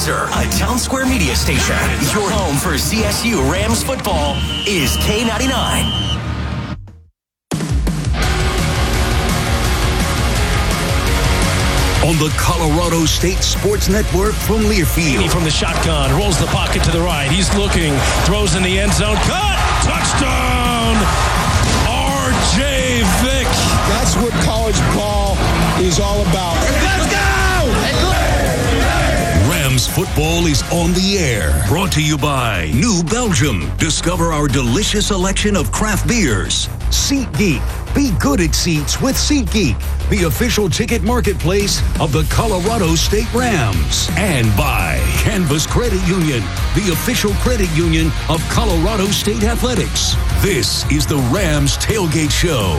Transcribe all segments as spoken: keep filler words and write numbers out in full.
Windsor, a Town Square media station. Your home for C S U Rams football is K ninety-nine. On the Colorado State Sports Network from Learfield. From the shotgun, rolls the pocket to the right. He's looking, throws in the end zone. Cut! Touchdown! R J Vick. That's what college ball is all about. Let's go! Rams football is on the air. Brought to you by New Belgium. Discover our delicious selection of craft beers. SeatGeek. Be good at seats with SeatGeek, the official ticket marketplace of the Colorado State Rams. And by Canvas Credit Union, the official credit union of Colorado State Athletics. This is the Rams Tailgate Show.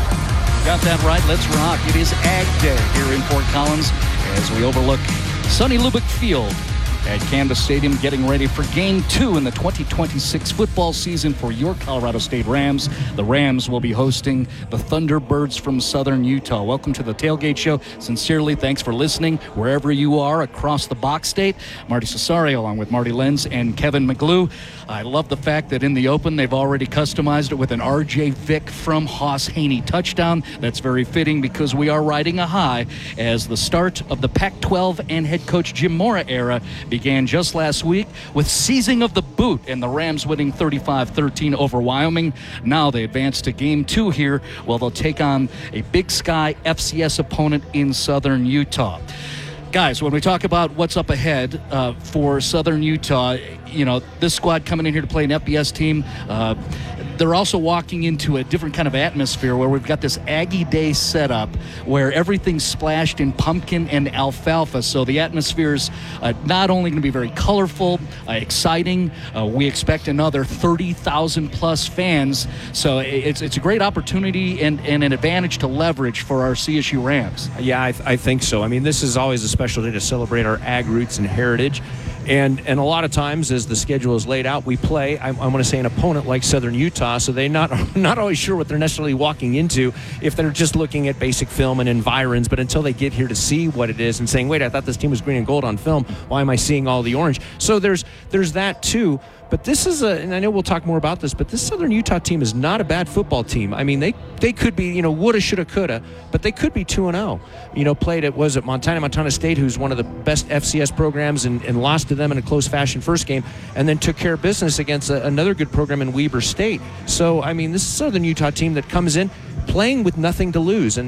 Got that right. Let's rock. It is Ag Day here in Fort Collins as we overlook sunny Lubbock Field at Canvas Stadium, getting ready for game two in the twenty twenty-six football season for your Colorado State Rams. The Rams will be hosting the Thunderbirds from Southern Utah. Welcome to the Tailgate Show. Sincerely, thanks for listening wherever you are across the Box State. Marty Cesario along with Marty Lenz and Kevin McGlue. I love the fact that in the open they've already customized it with an R J Vick from Hoss Haney touchdown. That's very fitting because we are riding a high as the start of the Pac twelve and head coach Jim Mora era began just last week with seizing of the boot and the Rams winning thirty-five thirteen over Wyoming. Now they advance to game two here. Well, they'll take on a Big Sky F C S opponent in Southern Utah. Guys, when we talk about what's up ahead uh, for Southern Utah, you know, this squad coming in here to play an F B S team, uh, they're also walking into a different kind of atmosphere where we've got this Aggie Day setup where everything's splashed in pumpkin and alfalfa. So the atmosphere is uh, not only going to be very colorful, uh, exciting, uh, we expect another thirty thousand plus fans. So it's it's a great opportunity and, and an advantage to leverage for our C S U Rams. Yeah, I, th- I think so. I mean, this is always a special day to celebrate our ag roots and heritage. And and a lot of times, as the schedule is laid out, we play, I, I want to say, an opponent like Southern Utah, so they're not, not always sure what they're necessarily walking into if they're just looking at basic film and environs. But until they get here to see what it is and saying, wait, I thought this team was green and gold on film. Why am I seeing all the orange? So there's there's that, too. But this is a, and I know we'll talk more about this, but this Southern Utah team is not a bad football team. I mean, they, they could be, you know, woulda, shoulda, coulda, but they could be two and oh. You know, played at, was it Montana, Montana State, who's one of the best F C S programs, and, and lost to them in a close fashion first game, and then took care of business against a, another good program in Weber State. So, I mean, this is Southern Utah team that comes in playing with nothing to lose. And